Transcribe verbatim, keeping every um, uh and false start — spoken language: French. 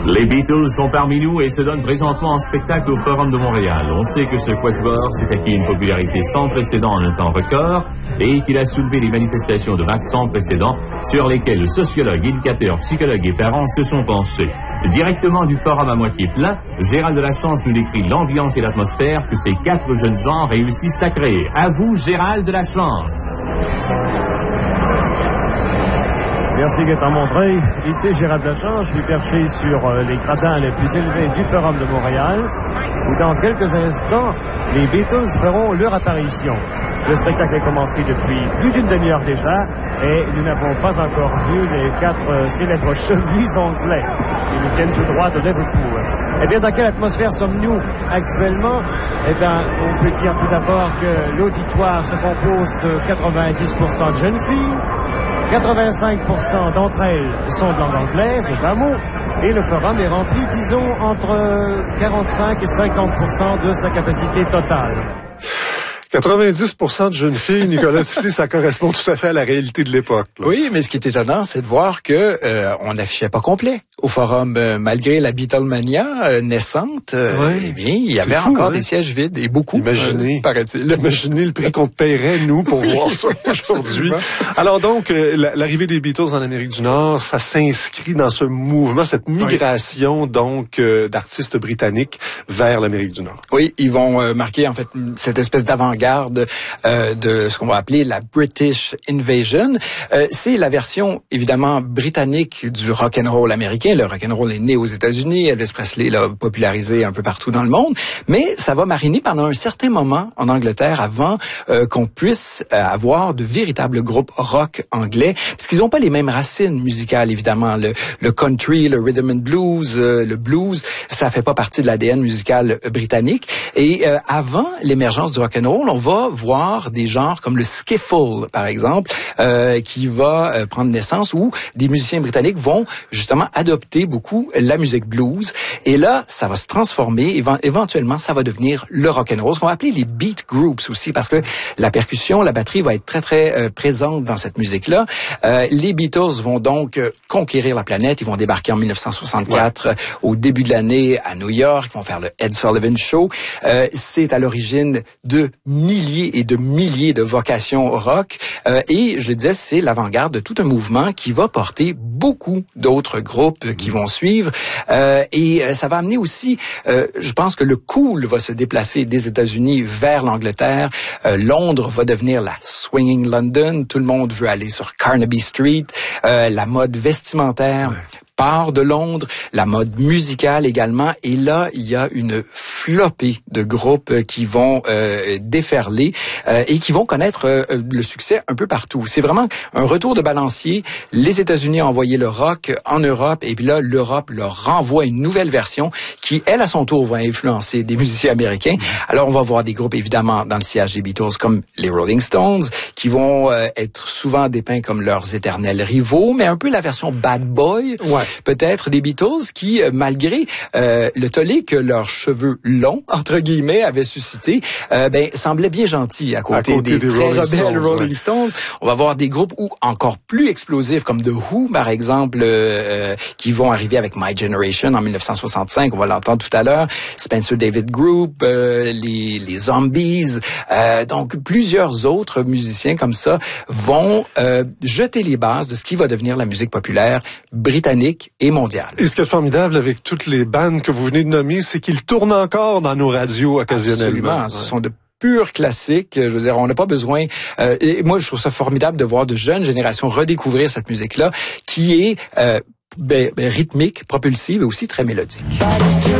Les Beatles sont parmi nous et se donnent présentement en spectacle au Forum de Montréal. On sait que ce quatuor s'est acquis une popularité sans précédent en un temps record et qu'il a soulevé des manifestations de masse sans précédent sur lesquelles sociologues, éducateurs, psychologues et parents se sont penchés. Directement du forum à moitié plein, Gérald Delachance nous décrit l'ambiance et l'atmosphère que ces quatre jeunes gens réussissent à créer. À vous, Gérald Delachance. Merci Gaëtan Montreuil. Ici Gérald Delachance, je suis perché sur euh, les gradins les plus élevés du Forum de Montréal, où dans quelques instants, les Beatles feront leur apparition. Le spectacle est commencé depuis plus d'une demi-heure déjà, et nous n'avons pas encore vu les quatre euh, célèbres chevilles anglais qui nous viennent tout droit de Liverpool. Eh bien, dans quelle atmosphère sommes-nous actuellement? Eh bien, on peut dire tout d'abord que l'auditoire se compose de quatre-vingt-dix pour cent de jeunes filles, quatre-vingt-cinq pour cent d'entre elles sont de langue anglaise, c'est un mot, et le forum est rempli, disons, entre quarante-cinq et cinquante pour cent de sa capacité totale. quatre-vingt-dix pour cent de jeunes filles, Nicolas Tisley, ça correspond tout à fait à la réalité de l'époque. Là. Oui, mais ce qui est étonnant, c'est de voir que euh, on n'affichait pas complet au forum, euh, malgré la Beatlemania euh, naissante. Euh, oui. Eh bien, il y avait fou, encore hein? des sièges vides et beaucoup. Imaginez, euh, paraît-il. Imaginez le prix qu'on paierait nous pour voir ça aujourd'hui. Alors donc, euh, l'arrivée des Beatles en Amérique du Nord, ça s'inscrit dans ce mouvement, cette migration oui. donc euh, d'artistes britanniques vers l'Amérique du Nord. Oui, ils vont euh, marquer en fait cette espèce d'avant-garde euh, de ce qu'on va appeler la British Invasion. Euh, c'est la version évidemment britannique du rock and roll américain. Le rock and roll est né aux États-Unis, Elvis Presley l'a popularisé un peu partout dans le monde, mais ça va mariner pendant un certain moment en Angleterre avant euh, qu'on puisse euh, avoir de véritables groupes rock anglais, parce qu'ils n'ont pas les mêmes racines musicales évidemment. Le, le country, le rhythm and blues, euh, le blues, ça fait pas partie de l'A D N musical britannique. Et euh, avant l'émergence du rock and roll, on va voir des genres comme le skiffle, par exemple, euh, qui va euh, prendre naissance, où des musiciens britanniques vont justement adopter beaucoup la musique blues. Et là, ça va se transformer. Éve- éventuellement, ça va devenir le rock and roll, ce qu'on va appeler les beat groups aussi, parce que la percussion, la batterie va être très, très euh, présente dans cette musique-là. Euh, les Beatles vont donc euh, conquérir la planète. Ils vont débarquer en dix-neuf cent soixante-quatre, ouais. euh, au début de l'année, à New York. Ils vont faire le Ed Sullivan Show. Euh, c'est à l'origine de milliers et de milliers de vocations rock. Euh, et je le disais, c'est l'avant-garde de tout un mouvement qui va porter beaucoup d'autres groupes qui vont suivre. Euh, et euh, ça va amener aussi, euh, je pense que le cool va se déplacer des États-Unis vers l'Angleterre. Euh, Londres va devenir la swinging London. Tout le monde veut aller sur Carnaby Street. Euh, la mode vestimentaire... Ouais. part de Londres, la mode musicale également, et là, il y a une flopée de groupes qui vont euh, déferler euh, et qui vont connaître euh, le succès un peu partout. C'est vraiment un retour de balancier. Les États-Unis ont envoyé le rock en Europe, et puis là, l'Europe leur renvoie une nouvelle version qui, elle, à son tour, va influencer des musiciens américains. Alors, on va voir des groupes, évidemment, dans le sillage des Beatles, comme les Rolling Stones, qui vont euh, être souvent dépeints comme leurs éternels rivaux, mais un peu la version bad boy. Ouais. Peut-être des Beatles qui, malgré euh, le tollé que leurs cheveux longs, entre guillemets, avaient suscité, euh, ben semblaient bien gentils à côté, à côté des, des très Rolling rebelles Stones, Rolling ouais. Stones. On va voir des groupes où encore plus explosifs, comme The Who, par exemple, euh, qui vont arriver avec My Generation en dix-neuf cent soixante-cinq, on va l'entendre tout à l'heure, Spencer David Group, euh, les, les Zombies, euh, donc plusieurs autres musiciens comme ça vont euh, jeter les bases de ce qui va devenir la musique populaire britannique et mondiale. Et ce qui est formidable avec toutes les bandes que vous venez de nommer, c'est qu'ils tournent encore dans nos radios occasionnellement. Absolument, ce sont de pur classique. Je veux dire, on n'a pas besoin... Euh, et moi, je trouve ça formidable de voir de jeunes générations redécouvrir cette musique-là qui est euh, ben, ben, rythmique, propulsive et aussi très mélodique.